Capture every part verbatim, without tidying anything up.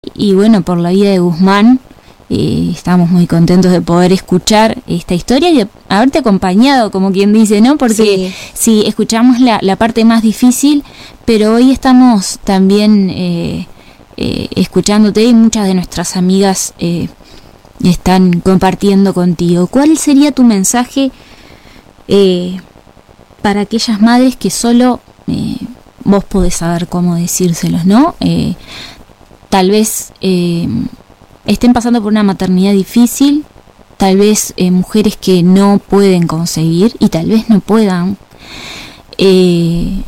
Y bueno, por la vida de Guzmán, eh, estamos muy contentos de poder escuchar esta historia y de haberte acompañado, como quien dice, ¿no? Porque sí, sí escuchamos la, la parte más difícil, pero hoy estamos también eh, eh, escuchándote y muchas de nuestras amigas eh, están compartiendo contigo. ¿Cuál sería tu mensaje eh, para aquellas madres que solo eh, vos podés saber cómo decírselos, ¿no? Eh, tal vez eh, estén pasando por una maternidad difícil, tal vez eh, mujeres que no pueden conseguir y tal vez no puedan, eh,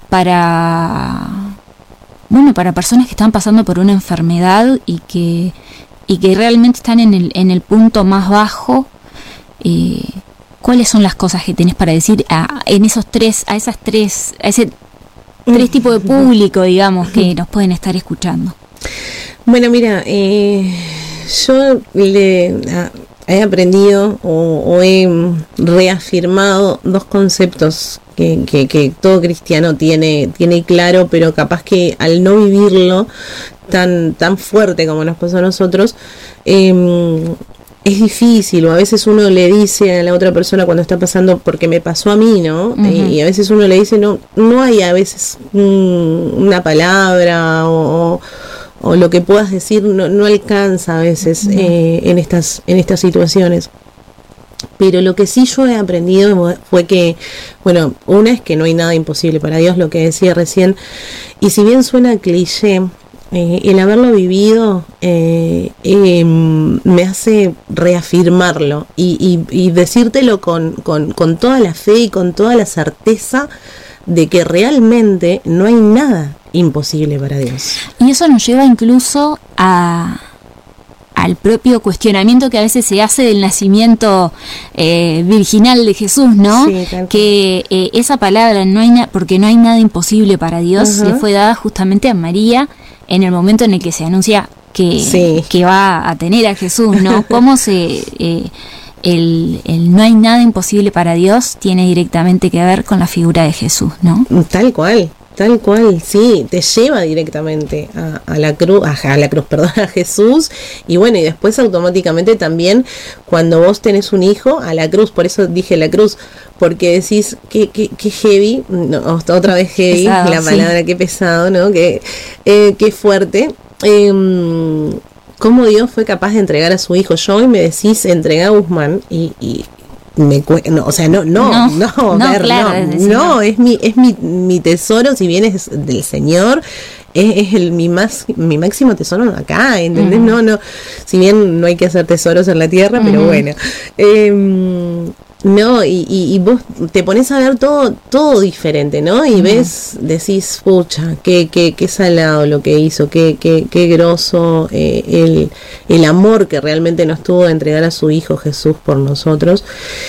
para, bueno, para personas que están pasando por una enfermedad y que y que realmente están en el en el punto más bajo. eh, ¿Cuáles son las cosas que tenés para decir a, en esos tres, a esas tres, a ese tres tipos de público, digamos, que nos pueden estar escuchando? Bueno, mira, eh, yo le a, he aprendido o, o he reafirmado dos conceptos que, que, que todo cristiano tiene, tiene claro, pero capaz que al no vivirlo tan, tan fuerte como nos pasó a nosotros, eh, es difícil, o a veces uno le dice a la otra persona cuando está pasando, porque me pasó a mí, ¿no? Uh-huh. Eh, y a veces uno le dice, no, no hay a veces un, una palabra o, o lo que puedas decir no, no alcanza a veces uh-huh. eh, en estas, en estas situaciones. Pero lo que sí yo he aprendido fue que, bueno, una es que no hay nada imposible para Dios, lo que decía recién, y si bien suena cliché, Eh, el haberlo vivido eh, eh, me hace reafirmarlo y, y, y decírtelo con, con, con toda la fe y con toda la certeza de que realmente no hay nada imposible para Dios. Y eso nos lleva incluso a al propio cuestionamiento que a veces se hace del nacimiento eh, virginal de Jesús, ¿no? Sí, que eh, esa palabra, no hay na- porque no hay nada imposible para Dios, uh-huh. le fue dada justamente a María en el momento en el que se anuncia que, sí. que va a tener a Jesús, ¿no? Cómo se eh, el, el no hay nada imposible para Dios tiene directamente que ver con la figura de Jesús, ¿no? Tal cual. Tal cual, sí, te lleva directamente a, a la cruz, a, a la cruz, perdón, a Jesús, y bueno, y después automáticamente también cuando vos tenés un hijo, a la cruz, por eso dije la cruz, porque decís que, que, que heavy, no, otra vez heavy, pesado, la palabra sí. que pesado, ¿no? Que, eh, que fuerte, eh, cómo Dios fue capaz de entregar a su hijo. Yo hoy me decís entregar a Guzmán y, y me no, o sea, no, no, no, no, no, ver, claro, no, es decir, no, no, es mi, es mi, mi tesoro, si bien es del Señor, es, es el mi más, mi máximo tesoro acá, ¿entendés? Uh-huh. No, no, si bien no hay que hacer tesoros en la tierra, uh-huh. pero bueno, eh, no, y, y, y vos te pones a ver todo, todo diferente, ¿no? Y uh-huh. ves, decís, pucha, qué, qué, qué salado lo que hizo, qué, qué, qué groso eh, el, el amor que realmente nos tuvo de entregar a su hijo Jesús por nosotros.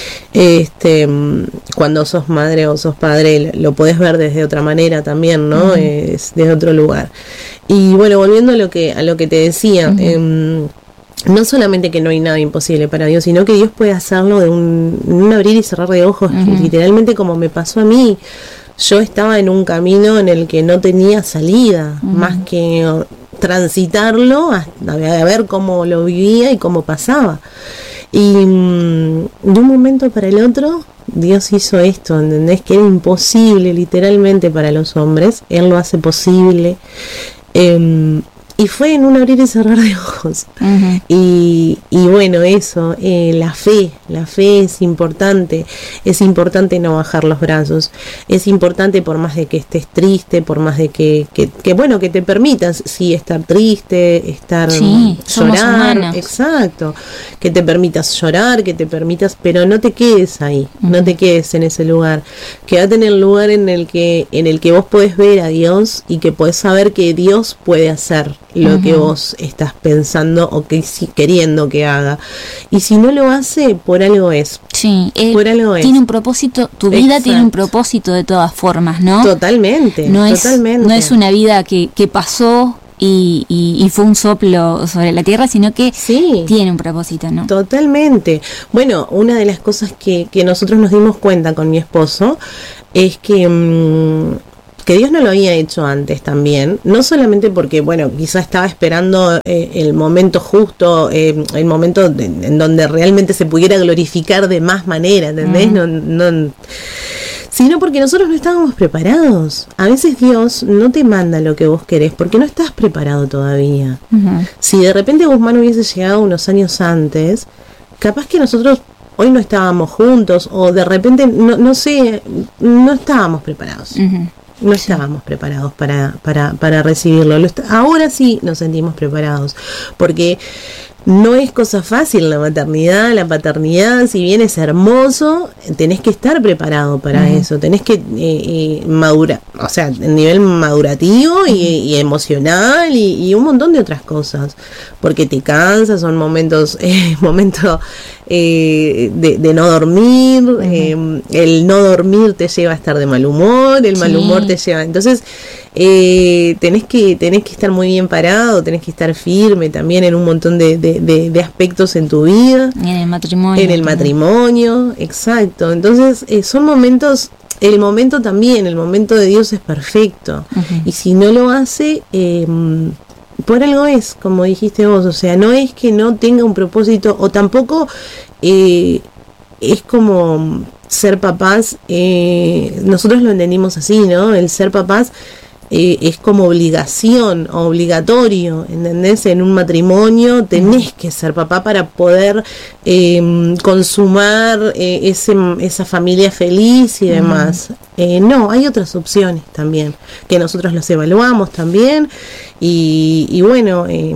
Este, cuando sos madre o sos padre, lo podés ver desde otra manera también, ¿no? Uh-huh. Es desde otro lugar. Y bueno, volviendo a lo que, a lo que te decía, uh-huh. eh, no solamente que no hay nada imposible para Dios, sino que Dios puede hacerlo de un, un abrir y cerrar de ojos, uh-huh. literalmente como me pasó a mí. Yo estaba en un camino en el que no tenía salida, uh-huh. más que transitarlo, hasta a ver cómo lo vivía y cómo pasaba. Y um, de un momento para el otro, Dios hizo esto, ¿entendés? Que era imposible literalmente para los hombres, Él lo hace posible. Eh, Y fue en un abrir y cerrar de ojos. Uh-huh. Y, y bueno, eso, eh, la fe, la fe es importante. Es importante no bajar los brazos. Es importante por más de que estés triste, por más de que, que, que bueno, que te permitas, sí, estar triste, estar sí, llorar. Exacto. Que te permitas llorar, que te permitas, pero no te quedes ahí, uh-huh. no te quedes en ese lugar. Quédate en el lugar en el que, en el que vos podés ver a Dios y que podés saber que Dios puede hacer lo uh-huh. que vos estás pensando o que si, queriendo que haga. Y si no lo hace, por algo es. Sí, eh, por algo es. Tiene un propósito, tu vida Exacto. tiene un propósito de todas formas, ¿no? Totalmente, no totalmente. Es, no es una vida que, que pasó y, y, y fue un soplo sobre la tierra, sino que sí, tiene un propósito, ¿no? Totalmente. Bueno, una de las cosas que, que nosotros nos dimos cuenta con mi esposo es que... Mmm, que Dios no lo había hecho antes también, no solamente porque, bueno, quizá estaba esperando eh, el momento justo, eh, el momento de, en donde realmente se pudiera glorificar de más manera, ¿entendés? Uh-huh. No, no, sino porque nosotros no estábamos preparados. A veces Dios no te manda lo que vos querés porque no estás preparado todavía. Uh-huh. Si de repente Guzmán hubiese llegado unos años antes, capaz que nosotros hoy no estábamos juntos, o de repente, no, no sé, no estábamos preparados. Uh-huh. No estábamos sí. preparados para, para, para recibirlo. Lo está, ahora sí nos sentimos preparados, porque no es cosa fácil la maternidad, la paternidad. Si bien es hermoso, tenés que estar preparado para uh-huh. eso. Tenés que eh, eh, madurar, o sea, el nivel madurativo uh-huh. y, y emocional y, y un montón de otras cosas, porque te cansas, son momentos, eh, momentos eh, de, de no dormir. Uh-huh. eh, el no dormir te lleva a estar de mal humor, el sí. mal humor te lleva, entonces eh, tenés que tenés que estar muy bien parado, tenés que estar firme también en un montón de, de, de, de aspectos en tu vida, y en el matrimonio en el también. matrimonio, exacto. Entonces eh, son momentos, el momento también, el momento de Dios es perfecto. Uh-huh. Y si no lo hace, eh, por algo es, como dijiste vos, o sea, no es que no tenga un propósito, o tampoco eh, es como ser papás, eh, nosotros lo entendimos así, ¿no? El ser papás eh, es como obligación, obligatorio, ¿entendés? En un matrimonio tenés que ser papá para poder eh, consumar eh, ese, esa familia feliz y demás. Uh-huh. Eh, no, hay otras opciones también, que nosotros las evaluamos también, y, y bueno, eh,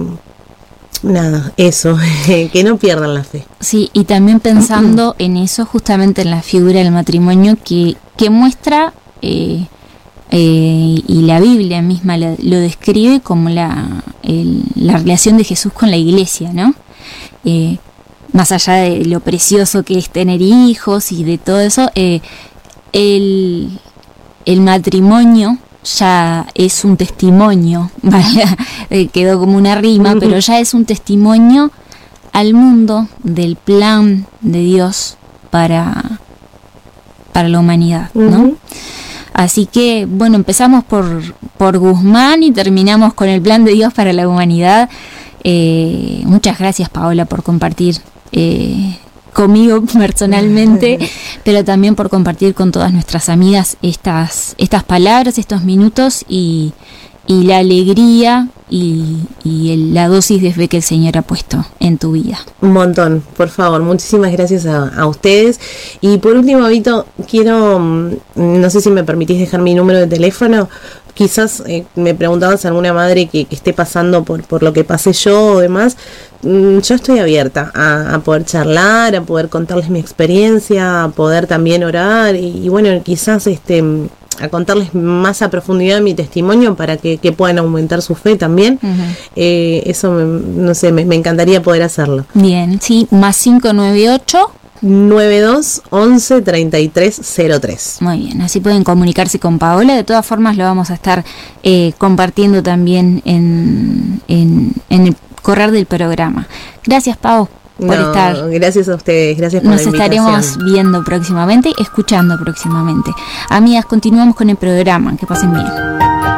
nada, eso, que no pierdan la fe. Sí, y también pensando en eso, justamente en la figura del matrimonio que, que muestra, eh, eh, y la Biblia misma lo, lo describe como la, el, la relación de Jesús con la iglesia, ¿no? Eh, más allá de lo precioso que es tener hijos y de todo eso, eh, el, el matrimonio ya es un testimonio, ¿vale? eh, quedó como una rima, uh-huh. pero ya es un testimonio al mundo del plan de Dios para, para la humanidad, ¿no? Uh-huh. Así que, bueno, empezamos por, por Guzmán y terminamos con el plan de Dios para la humanidad. Eh, muchas gracias, Paola, por compartir eh, conmigo personalmente, pero también por compartir con todas nuestras amigas estas, estas palabras, estos minutos y, y la alegría y, y el, la dosis de fe que el Señor ha puesto en tu vida. Un montón, por favor, muchísimas gracias a, a ustedes. Y por último, Vito, quiero, no sé si me permitís dejar mi número de teléfono. Quizás eh, me preguntabas a alguna madre que, que esté pasando por, por lo que pasé yo o demás. Mm, yo estoy abierta a, a poder charlar, a poder contarles mi experiencia, a poder también orar y, y bueno, quizás este a contarles más a profundidad mi testimonio para que, que puedan aumentar su fe también. Uh-huh. Eh, eso, me, no sé, me, me encantaría poder hacerlo. Bien, sí, más cinco nueve ocho nueve dos once treinta y tres cero tres. Muy bien, así pueden comunicarse con Paola. De todas formas lo vamos a estar eh, compartiendo también en, en, en el correr del programa. Gracias, Pau, por no, estar. Gracias a ustedes, gracias por Nos la invitación. Nos estaremos viendo próximamente, escuchando próximamente. Amigas, continuamos con el programa. Que pasen bien.